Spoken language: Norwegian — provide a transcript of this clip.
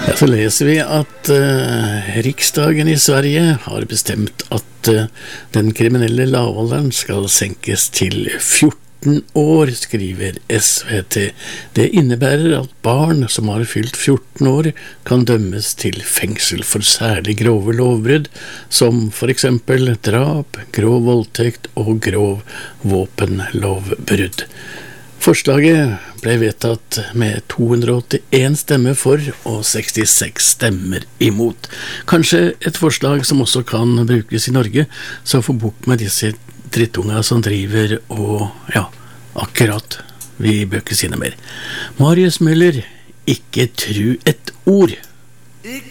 Ja, så leser vi at Riksdagen i Sverige har bestemt at den kriminelle lavalderen skal senkes til 14 år, skriver SVT. Det innebærer at barn som har fylt 14 år kan dømmes til fengsel for særlig grove lovbrudd, som for eksempel drap, grov voldtekt og grov våpenlovbrudd. Forslaget ble vedtatt med 281 stemmer for og 66 stemmer imot. Kanskje et forslag som også kan brukes i Norge, så få bukt med disse drittunga som driver og, ja, akkurat, vi bør ikke si noe mer. Marius Müller, ikke tru et ord.